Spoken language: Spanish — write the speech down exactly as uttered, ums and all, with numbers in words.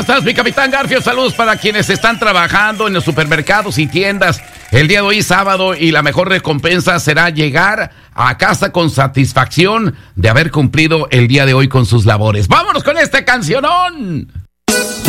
estás, mi capitán Garfio? Saludos para quienes están trabajando en los supermercados y tiendas el día de hoy sábado, y la mejor recompensa será llegar a casa con satisfacción de haber cumplido el día de hoy con sus labores. ¡Vámonos con este cancionón!